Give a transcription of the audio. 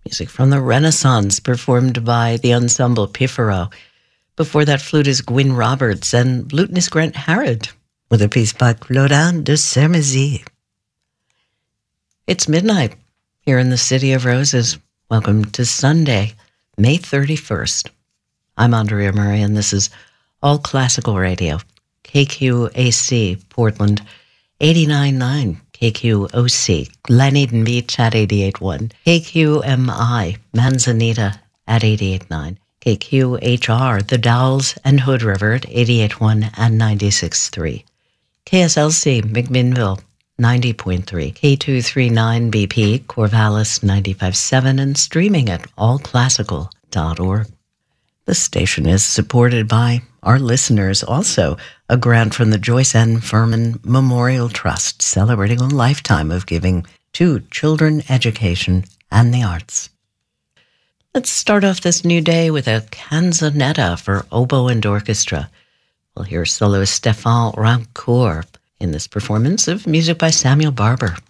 Music from the Renaissance, performed by the ensemble Piffero. Before that, flutist Gwyn Roberts and lutenist Grant Harrod, with a piece by Claudin de Sermezy. It's midnight here in the City of Roses. Welcome to Sunday, May 31st. I'm Andrea Murray, and this is All Classical Radio. KQAC, Portland, 89.9. KQOC, Gleneden Beach at 88.1. KQMI, Manzanita at 88.9. KQHR, The Dalles and Hood River at 88.1 and 96.3. KSLC, McMinnville, 90.3. K239 BP, Corvallis, 95.7, and streaming at allclassical.org. The station is supported by our listeners. Also, a grant from the Joyce N. Furman Memorial Trust, celebrating a lifetime of giving to children, education, and the arts. Let's start off this new day with a canzonetta for oboe and orchestra. We'll hear soloist Stéphane Rancourt in this performance of music by Samuel Barber.